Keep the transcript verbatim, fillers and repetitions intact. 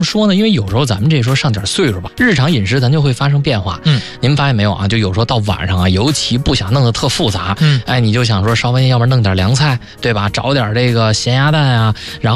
说呢，因为有时候咱们这时候上点岁数吧，日常饮食咱就会发生变化。 嗯， 您发现没有啊？就有时候到晚上啊，尤其不想弄得特复杂。 嗯， 哎，你就想说稍微要不然弄点凉菜，对吧？找点这个咸鸭蛋啊，然后。